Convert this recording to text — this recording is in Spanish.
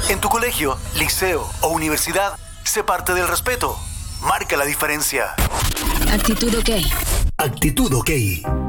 En tu colegio, liceo o universidad, sé parte del respeto. Marca la diferencia. Actitud OK. Actitud OK.